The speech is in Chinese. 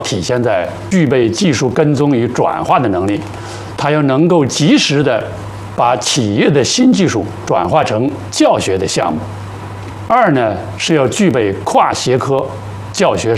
体现在具备技术跟踪与转化的能力，它要能够及时的把企业的新技术转化成教学的项目。二呢，是要具备跨学科教学